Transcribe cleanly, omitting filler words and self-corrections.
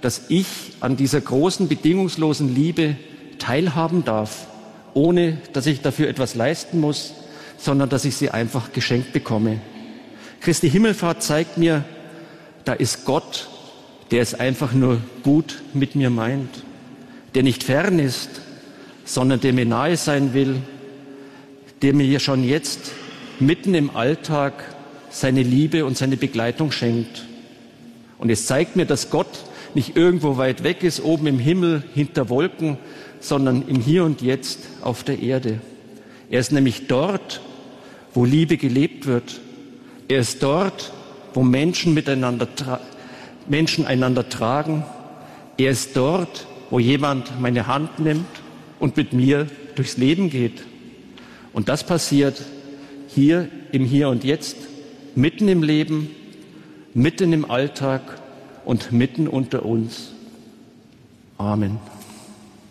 dass ich an dieser großen, bedingungslosen Liebe teilhaben darf, ohne dass ich dafür etwas leisten muss, sondern dass ich sie einfach geschenkt bekomme. Christi Himmelfahrt zeigt mir, da ist Gott, der es einfach nur gut mit mir meint, der nicht fern ist, sondern der mir nahe sein will, der mir schon jetzt mitten im Alltag seine Liebe und seine Begleitung schenkt. Und es zeigt mir, dass Gott nicht irgendwo weit weg ist, oben im Himmel, hinter Wolken, sondern im Hier und Jetzt auf der Erde. Er ist nämlich dort, wo Liebe gelebt wird. Er ist dort, wo Menschen einander tragen. Er ist dort, wo jemand meine Hand nimmt und mit mir durchs Leben geht. Und das passiert hier im Hier und Jetzt, mitten im Leben, mitten im Alltag und mitten unter uns. Amen.